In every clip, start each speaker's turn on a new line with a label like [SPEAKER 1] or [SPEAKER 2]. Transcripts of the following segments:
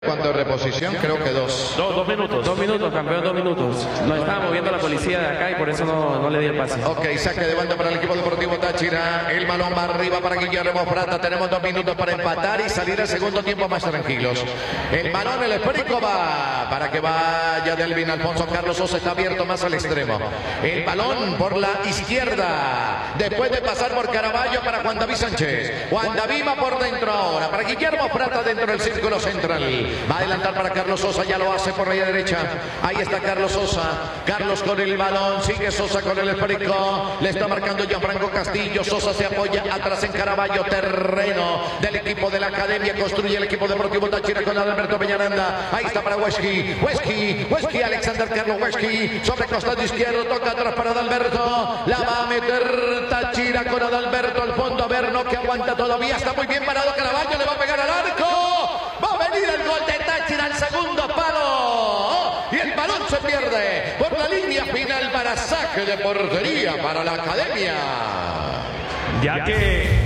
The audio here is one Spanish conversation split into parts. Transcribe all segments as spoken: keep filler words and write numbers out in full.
[SPEAKER 1] ¿Cuánto de reposición? Creo que dos.
[SPEAKER 2] Dos, dos minutos.
[SPEAKER 3] Dos minutos, campeón, dos minutos. Nos estaba moviendo la policía de acá y por eso no, no le di el pase.
[SPEAKER 1] Ok, saque de banda para el equipo deportivo Táchira. El balón va arriba para Guillermo Prata. Tenemos dos minutos para empatar y salir al segundo tiempo más tranquilos. El balón, el esférico va para que vaya Delvin Alfonso. Carlos Sosa está abierto más al extremo. El balón por la izquierda. Después de pasar por Caraballo para Juan David Sánchez. Juan David va por dentro ahora. Para Guillermo Prata dentro del círculo central. Va a adelantar para Carlos Sosa, ya lo hace por la derecha. Ahí está Carlos Sosa. Carlos con el balón, sigue Sosa con el esférico. Le está marcando Gianfranco Castillo. Sosa se apoya atrás en Caraballo. Terreno del equipo de la academia. Construye el equipo deportivo Táchira con Adalberto Peñaranda. Ahí está para Wesky. Wesky, Wesky, Alexander Carlos Wesky. Sobre costado izquierdo, toca atrás para Adalberto. La va a meter Táchira con Adalberto al fondo. A ver, no que aguanta todavía. Está muy bien parado Caraballo. Le va a pegar al arco. Va a venir el gol de Táchira al segundo palo. Y el balón se pierde por la línea final para saque de portería para la academia.
[SPEAKER 2] Ya que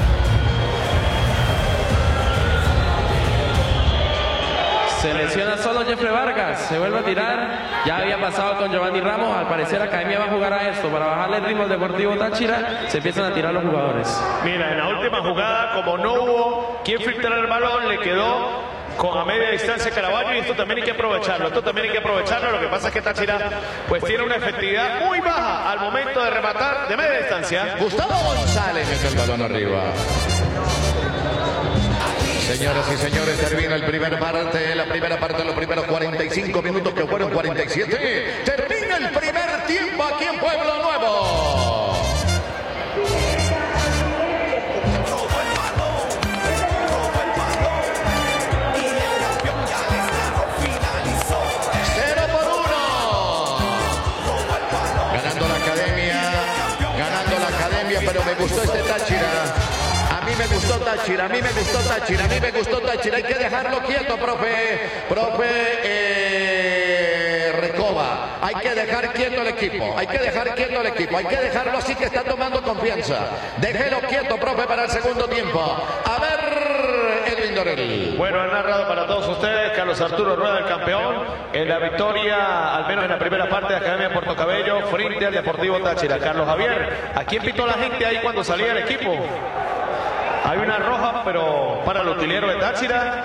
[SPEAKER 3] se lesiona solo Jeffrey Vargas, se vuelve a tirar. Ya había pasado con Giovanni Ramos. Al parecer la academia va a jugar a esto. Para bajarle el ritmo al Deportivo Táchira, se empiezan a tirar los jugadores.
[SPEAKER 2] Mira, en la última jugada, como no hubo quien filtrar el balón, le quedó con a media distancia Caraballo, y esto también hay que aprovecharlo, esto también hay que aprovecharlo. Lo que pasa es que Táchira pues tiene una efectividad muy baja al momento de rematar de media distancia.
[SPEAKER 1] Gustavo González mete el balón arriba. Señoras y señores, termina el primer parte, la primera parte, los primeros cuarenta y cinco minutos que fueron cuarenta y siete. Termina el primer tiempo aquí en Pueblo Nuevo. Cero por uno. Ganando la academia, ganando la academia, pero me gustó este Táchira. A mí me gustó Táchira, a mí me gustó Táchira, a mí me gustó Táchira. Hay que dejarlo quieto, profe. Profe eh, Recoba. Hay que dejar quieto el equipo. Hay que dejar quieto el equipo. Hay que dejarlo así, que está tomando confianza. Déjelo quieto, profe, para el segundo tiempo. A ver, Edwin Dorel.
[SPEAKER 2] Bueno, ha narrado para todos ustedes Carlos Arturo Rueda, el campeón, en la victoria, al menos en la primera parte de Academia de Puerto Cabello, frente al Deportivo Táchira. Carlos Javier, ¿a quién pitó la gente ahí cuando salía el equipo? Hay una roja, pero para el utilero de Táchira.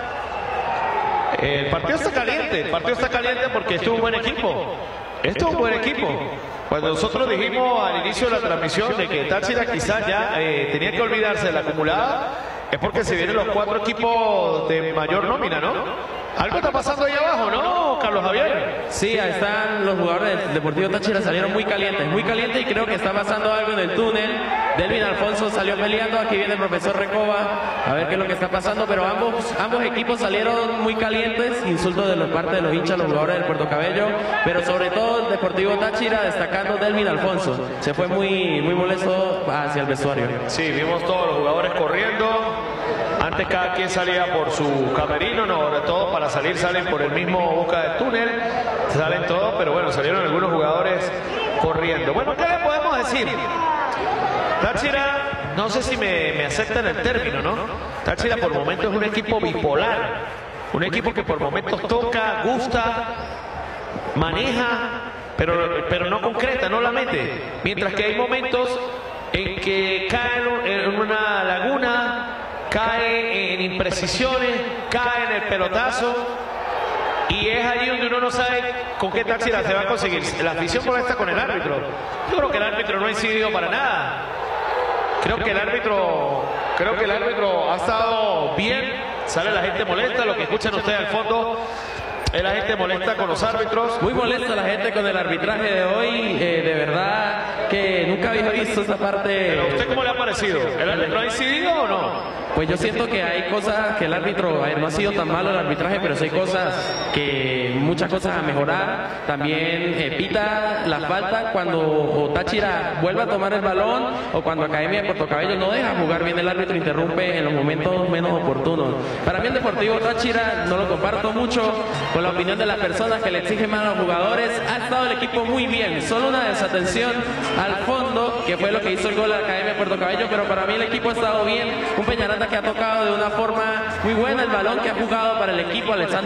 [SPEAKER 2] El partido está caliente, el partido está caliente porque esto es un buen equipo. Esto es un buen equipo. Cuando nosotros dijimos al inicio de la transmisión de que Táchira quizás ya eh, tenía que olvidarse de la acumulada, es porque se vienen los cuatro equipos de mayor nómina, ¿no? Algo está pasando ahí abajo, ¿no, Carlos Javier?
[SPEAKER 3] Sí, ahí están los jugadores del Deportivo Táchira, salieron muy calientes, muy calientes, y creo que está pasando algo en el túnel. Delvin Alfonso salió peleando, aquí viene el profesor Recoba, a ver qué es lo que está pasando, pero ambos, ambos equipos salieron muy calientes, insultos de la parte de los hinchas, los jugadores del Puerto Cabello, pero sobre todo el Deportivo Táchira destacando Delvin Alfonso, se fue muy, muy molesto hacia el vestuario.
[SPEAKER 2] Sí, vimos todos los jugadores corriendo. Antes cada quien salía por su camerino, no, ahora todos para salir salen por el mismo boca del túnel, salen todos, pero bueno, salieron algunos jugadores corriendo. Bueno, ¿qué le podemos decir? Táchira, no sé si me, me aceptan el término, ¿no? Táchira por momentos es un equipo bipolar, un equipo que por momentos toca, gusta, maneja, pero, pero no concreta, no la mete. Mientras que hay momentos en que cae en una laguna, cae en imprecisiones, cae en el pelotazo, y es ahí donde uno no sabe con qué Táchira se va a conseguir. La afición molesta con el árbitro. Yo creo que el árbitro no ha incidido para nada. Creo que el árbitro, creo que el árbitro ha estado bien. Sale la gente molesta, lo que escuchan ustedes al fondo es la gente molesta con los árbitros.
[SPEAKER 3] Muy molesta la gente con el arbitraje de hoy, eh, de verdad que nunca había visto esa parte.
[SPEAKER 2] ¿Pero a usted cómo le ha parecido? ¿El árbitro ha incidido o no?
[SPEAKER 3] Pues yo siento que hay cosas que el árbitro, a ver, no ha sido tan malo el arbitraje, pero sí hay cosas que, muchas cosas a mejorar. También eh, pita la falta cuando o Táchira vuelve a tomar el balón, o cuando Academia de Puerto Cabello no deja jugar bien, el árbitro interrumpe en los momentos menos oportunos. Para mí el Deportivo Táchira no lo comparto mucho con la opinión de las personas que le exigen más a los jugadores. Ha estado el equipo muy bien, solo una desatención al fondo, que fue lo que hizo el gol a la Academia de Puerto Cabello, pero para mí el equipo ha estado bien. Un Peñaranda que ha tocado de una forma muy buena el balón que ha jugado para el equipo Alexander